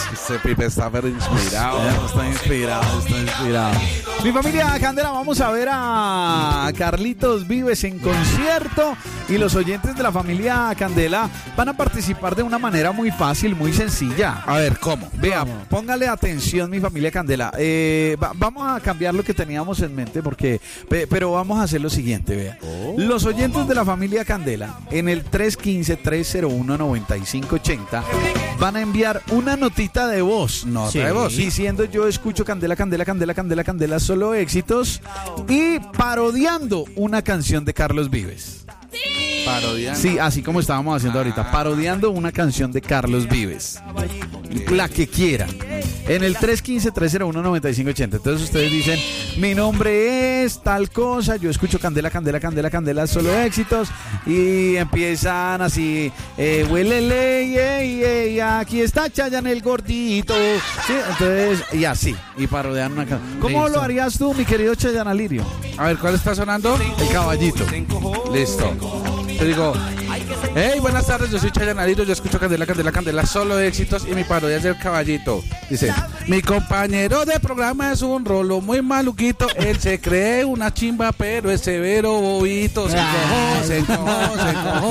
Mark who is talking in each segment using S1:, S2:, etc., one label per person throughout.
S1: Ese Pipe está pero inspirado.
S2: Está inspirado. Mi familia Candela, vamos a ver a Carlitos Vives en concierto. Y los oyentes de la familia Candela van a participar de una manera muy fácil, muy sencilla.
S1: A ver, ¿cómo?
S2: Vea, póngale atención, mi familia Candela. Vamos a cambiar lo que teníamos en mente, pero vamos a hacer lo siguiente, vea. Los oyentes de la familia Candela, en el 315-301-9580, van a enviar una notita de voz.
S1: Nota de voz.
S2: Diciendo: yo escucho Candela, Candela, Candela, Candela, Candela, solo éxitos. Y parodiando una canción de Carlos Vives.
S1: Parodiando.
S2: Sí, así como estábamos haciendo ahorita, parodiando una canción de Carlos Vives, la que quieran, en el 315-301-9580. Entonces ustedes dicen: mi nombre es tal cosa, yo escucho Candela, Candela, Candela, Candela, solo éxitos. Y empiezan así: huelele, aquí está Chayanne el gordito. Sí, entonces, y así, y parodian una canción. ¿Cómo
S1: Listo.
S2: lo harías tú, mi querido Chayanne Alirio?
S1: A ver, ¿cuál está sonando?
S2: El caballito.
S1: Listo. Te digo: hey, buenas tardes, yo soy Chayanne Alirio, yo escucho Candela, Candela, Candela, solo éxitos, y mi parodia es del caballito. Dice: mi compañero de programa es un rolo muy maluquito, él se cree una chimba, pero es severo bobito, se encojó.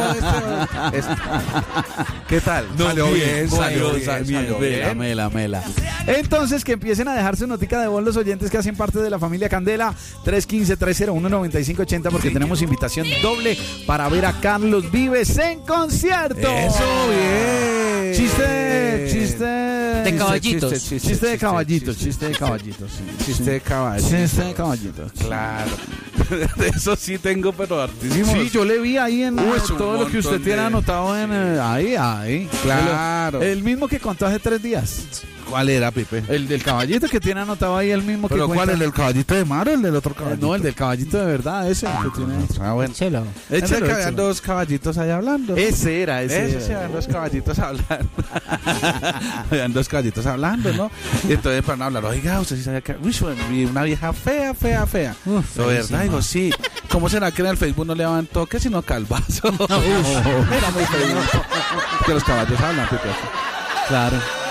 S1: ¿Qué tal? Salió bien.
S2: Mela. Entonces, que empiecen a dejar su notica de voz los oyentes que hacen parte de la familia Candela. 315-301-9580, porque tenemos invitación doble para ver a Carlos Vives en concierto.
S1: Eso, bien.
S2: Chiste
S3: de caballitos.
S2: Chiste de caballitos.
S1: Chiste de caballitos. Claro. De eso sí tengo, pero hartísimo.
S2: Sí, yo le vi ahí en
S1: Es un
S2: todo lo que usted
S1: montón
S2: tiene
S1: de-
S2: anotado en ahí.
S1: Claro.
S2: El mismo que contó hace 3 días.
S1: ¿Cuál era, Pipe?
S2: El del caballito que tiene anotado ahí, el mismo que
S1: ¿Pero
S2: cuenta.
S1: cuál? ¿El del caballito de mar o el del otro caballito?
S2: No, el del caballito de verdad, ese que tiene.
S1: Ah, bueno.
S3: Échelo.
S2: Échalo,
S1: Que habían dos caballitos ahí hablando.
S2: Ese era.
S1: Eso sí, habían dos caballitos hablando. Habían dos caballitos hablando, ¿no? Y entonces para no hablar: oiga, usted sí sabía que... Uy, vi una vieja fea. ¿Lo verdad? Digo: sí. ¿Cómo será que en el Facebook no le daban toques sino calvazo? Era muy feo. Que los caballos hablan, Pipe.
S2: Claro.